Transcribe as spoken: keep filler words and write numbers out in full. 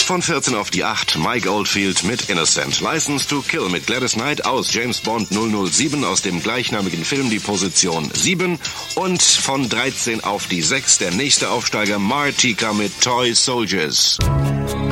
von vierzehn auf die acht, Mike Oldfield mit Innocent. License to Kill mit Gladys Knight aus James Bond null null sieben aus dem gleichnamigen Film die Position sieben. Und von dreizehn auf die sechs der nächste Aufsteiger Martika mit Toy Soldiers.